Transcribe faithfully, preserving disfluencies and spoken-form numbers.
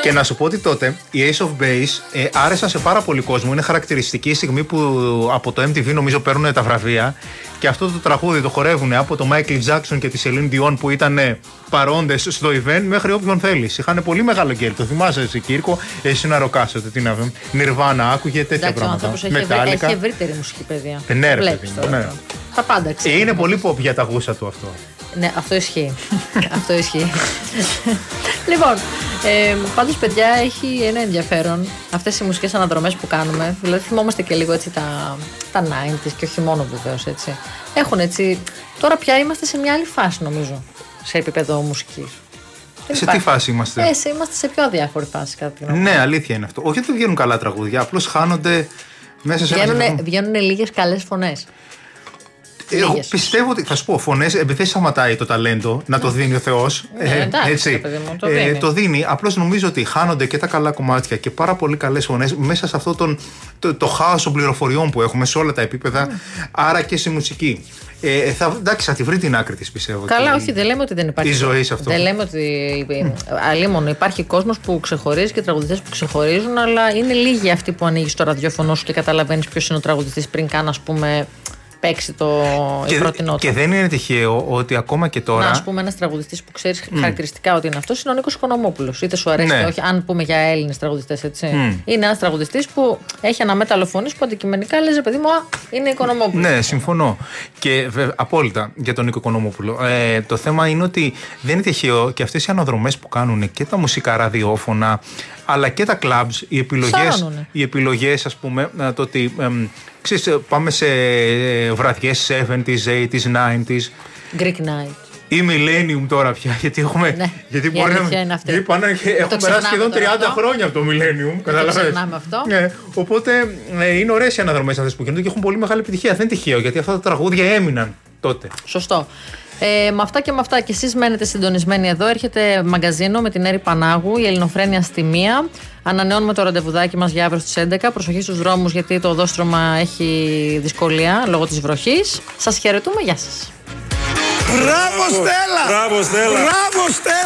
Και να σου πω ότι τότε οι Ace of Base ε, άρεσαν σε πάρα πολύ κόσμο. Είναι χαρακτηριστική η στιγμή που από το εμ τι βι νομίζω παίρνουν τα βραβεία. Και αυτό το τραγούδι το χορεύουν από το Michael Jackson και τη Celine Dion που ήταν παρόντες στο event μέχρι όποιον θέλεις. Είχαν πολύ μεγάλο γκέλ. Το θυμάσαι εσύ, Κύρκο, εσύ να ροκάσετε. Τι να πούμε. Νιρβάνα, άκουγε τέτοια Εντάξει, πράγματα. Ο άνθρωπος έχει, έχει ευρύτερη μουσική παιδεία. Ε, ναι, ρε, παιδί, ναι. Τα πάντα ξέρει. Είναι πολύ pop για τα γούστα του αυτό. Ναι, αυτό ισχύει. Αυτό ισχύει. Λοιπόν, ε, πάντως παιδιά έχει ένα ενδιαφέρον αυτές οι μουσικές αναδρομές που κάνουμε. Δηλαδή θυμόμαστε και λίγο έτσι τα, τα ενενήντα και όχι μόνο βεβαίως έτσι. Έχουν έτσι, τώρα πια είμαστε σε μια άλλη φάση νομίζω, σε επίπεδο μουσικής. Σε τι φάση είμαστε? Ε, σε, είμαστε σε πιο αδιάφορη φάση κατά την γνώμη. Ναι, αλήθεια είναι αυτό. Όχι ότι δεν βγαίνουν καλά τραγούδια, απλώς χάνονται μέσα σε βγαίνουνε, ένα... Βγαίνουν λίγες καλές φωνές. Εγώ πιστεύω ότι, θα σου πω, φωνές, επειδή δεν σταματάει το ταλέντο να το δίνει ο Θεός. Ναι, ε, εντάξει, έτσι, παιδί μου, το, ε, δίνει. το δίνει. Απλώς νομίζω ότι χάνονται και τα καλά κομμάτια και πάρα πολύ καλές φωνές μέσα σε αυτό τον, το, το χάος των πληροφοριών που έχουμε σε όλα τα επίπεδα, mm. άρα και στη μουσική. Ε, θα, εντάξει, θα τη βρει την άκρη της, πιστεύω. Καλά, όχι, δεν λέμε ότι δεν υπάρχει. Η ζωή σε αυτό. Δεν λέμε ότι. Mm. Αλίμονο, υπάρχει κόσμος που ξεχωρίζει και τραγουδιστές που ξεχωρίζουν, αλλά είναι λίγοι αυτοί που ανοίγεις το ραδιόφωνο σου και καταλαβαίνεις ποιος είναι ο τραγουδιστής πριν καν, ας πούμε, παίξει το και, η πρώτη νότα. Και δεν είναι τυχαίο ότι ακόμα και τώρα. Να, ας πούμε, ένας τραγουδιστής που ξέρεις mm. χαρακτηριστικά ότι είναι αυτός είναι ο Νίκος Οικονομόπουλος. Είτε σου αρέσει, ναι. όχι, αν πούμε για Έλληνες τραγουδιστές, έτσι. Mm. Είναι ένας τραγουδιστής που έχει αναμέταλλο φωνής που αντικειμενικά λες, παιδί μου, α, είναι Οικονομόπουλος. Ναι, συμφωνώ. Και βέβαια, απόλυτα για τον Νίκο Οικονομόπουλο. Ε, το θέμα είναι ότι δεν είναι τυχαίο και αυτές οι αναδρομές που κάνουν και τα μουσικά ραδιόφωνα, αλλά και τα clubs, οι επιλογές, οι επιλογές ας πούμε, το ότι. Ε, Ξέρεις, πάμε σε βραδιές εβδομήντα, ογδόντα, ενενήντα. Greek Night. Ή Millennium τώρα πια, γιατί έχουμε. Ναι, γιατί μπορεί να. Είναι αυτή. Γιατί πάνε, έχουν περάσει σχεδόν τριάντα αυτό. Χρόνια από το Millennium. Καταλαβαίνετε. Το ξεχνάμε αυτό. Ναι, οπότε ε, είναι ωραίες οι αναδρομές αυτές που γίνονται και έχουν πολύ μεγάλη επιτυχία. Δεν είναι τυχαίο, γιατί αυτά τα τραγούδια έμειναν τότε. Σωστό. Ε, με αυτά και με αυτά και εσείς μένετε συντονισμένοι εδώ. Έρχεται μαγκαζίνο με την Έρη Πανάγου, η Ελληνοφρένεια στη μία. Ανανεώνουμε το ραντεβουδάκι μας για αύριο στις έντεκα. Προσοχή στους δρόμους γιατί το οδόστρωμα έχει δυσκολία λόγω της βροχής. Σας χαιρετούμε, γεια σας. Μπράβο Στέλλα! Μπράβο Στέλλα! Μπράβο Στέλλα!